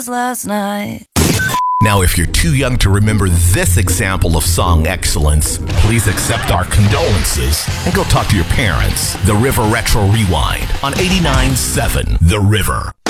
last night. Now, if you're too young to remember this example of song excellence, please accept our condolences and go talk to your parents. The River Retro Rewind on 89.7 The River.